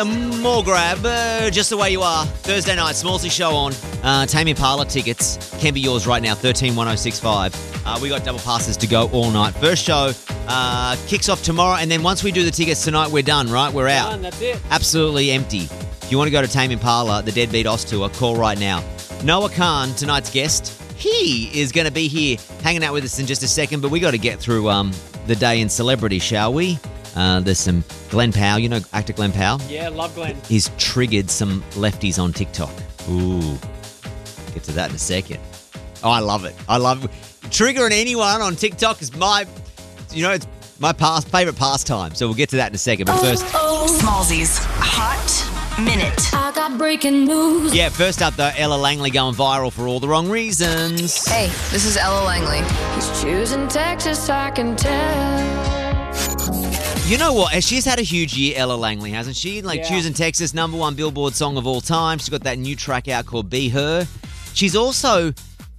more grab, just the way you are. Thursday night, Smallsy show on. Tame Impala tickets can be yours right now, 131065. We got double passes to go all night. First show kicks off tomorrow, and then once we do the tickets tonight, we're done, right? We're out. Done, that's it. Absolutely empty. If you want to go to Tame Impala, the Deadbeat Oz Tour, call right now. Noah Khan, tonight's guest, he is going to be here hanging out with us in just a second, but we got to get through the day in celebrity, shall we? There's some Glenn Powell, you know actor Glenn Powell? Yeah, love Glenn. He's triggered some lefties on TikTok. Ooh, get to that in a second. Oh, I love it. Triggering anyone on TikTok is it's my favourite pastime. So we'll get to that in a second. But first, Smallsy's Hot Minute. I got breaking news. yeah, first up though, Ella Langley going viral for all the wrong reasons. Hey, this is Ella Langley. He's choosing Texas, I can tell. You know what? She's had a huge year, Ella Langley, hasn't she? Yeah. Choosing Texas, #1 Billboard song of all time. She's got that new track out called Be Her. She's also,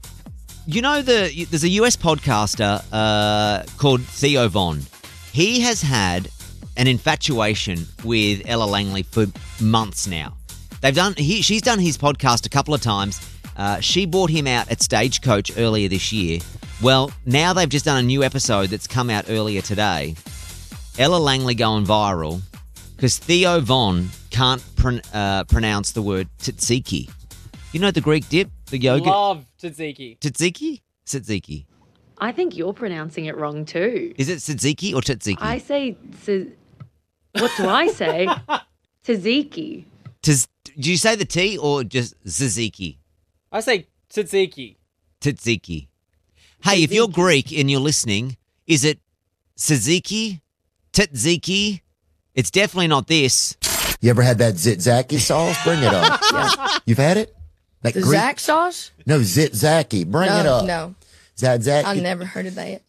there's a US podcaster called Theo Von. He has had an infatuation with Ella Langley for months now. She's done his podcast a couple of times. She bought him out at Stagecoach earlier this year. Well, now they've just done a new episode that's come out earlier today. Ella Langley going viral because Theo Von can't pronounce the word tzatziki. You know the Greek dip, the yogurt? Love tzatziki. Tzatziki? Tzatziki. I think you're pronouncing it wrong too. Is it tzatziki or tzatziki? I say, what do I say? Tzatziki. Do you say the T or just tzatziki? I say tzatziki. Tzatziki. Hey, if you're Greek and you're listening, is it tzatziki? Tzatziki? It's definitely not this. You ever had that zitzaki sauce? Bring it up. Yeah. You've had it? Like The Zach sauce? No, zitzaki. Bring it up. No. Zadzaki. I've never heard of that.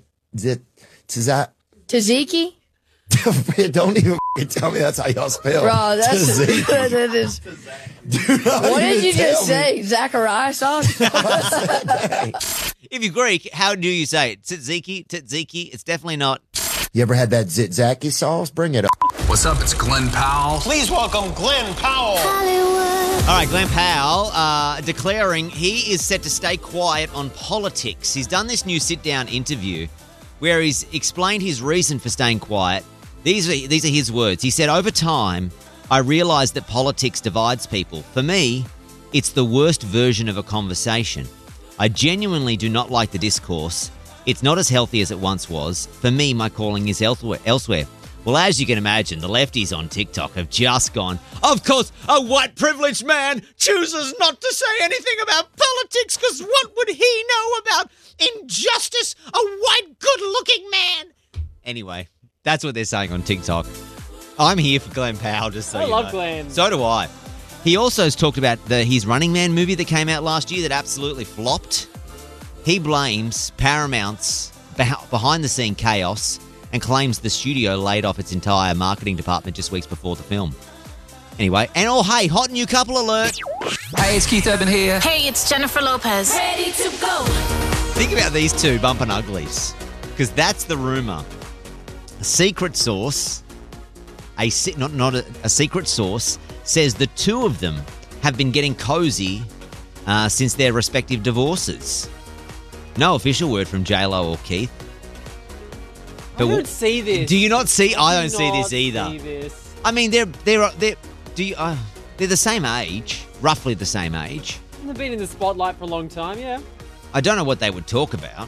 Tzatziki? Tzatziki? Don't even tell me that's how y'all spell Bro, that's tzatziki. that is. What did you just say? Zachariah sauce? If you're Greek, how do you say it? Tzatziki? Tzatziki? It's definitely not. You ever had that zitzaki sauce? Bring it up. What's up? It's Glenn Powell. Please welcome Glenn Powell. All right, Glenn Powell declaring he is set to stay quiet on politics. He's done this new sit-down interview where he's explained his reason for staying quiet. These are his words. He said, over time, I realised that politics divides people. For me, it's the worst version of a conversation. I genuinely do not like the discourse. It's not as healthy as it once was. For me, my calling is elsewhere. Well, as you can imagine, the lefties on TikTok have just gone, of course, a white privileged man chooses not to say anything about politics because what would he know about injustice? A white, good-looking man. Anyway, that's what they're saying on TikTok. I'm here for Glenn Powell, just so I you love know. Glenn. So do I. He also has talked about his Running Man movie that came out last year that absolutely flopped. He blames Paramount's behind-the-scene chaos and claims the studio laid off its entire marketing department just weeks before the film. Anyway, and hey, hot new couple alert. Hey, it's Keith Urban here. Hey, it's Jennifer Lopez. Ready to go. Think about these two bumping uglies, because that's the rumour. A secret source, not a secret source, says the two of them have been getting cozy since their respective divorces. No official word from J-Lo or Keith. I don't see this. Do you not see? I don't see not this either. see this. I mean, they're the same age, roughly the same age. They've been in the spotlight for a long time, yeah. I don't know what they would talk about.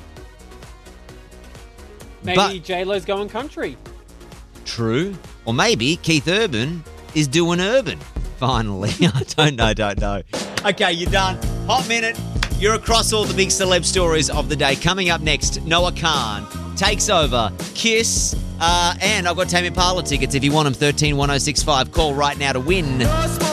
Maybe J-Lo's going country. True. Or maybe Keith Urban is doing urban. Finally. I don't know. Okay, you're done. Hot minute. You're across all the big celeb stories of the day. Coming up next, Noah Khan takes over Kiss. And I've got Tame Impala tickets. If you want them, 131065. Call right now to win.